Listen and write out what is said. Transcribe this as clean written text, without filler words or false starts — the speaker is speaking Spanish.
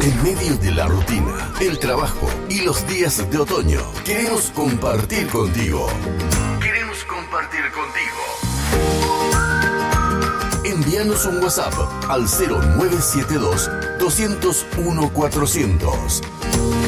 En medio de la rutina, el trabajo y los días de otoño, queremos compartir contigo. Queremos compartir contigo. Envíanos un WhatsApp al 0972 201 400.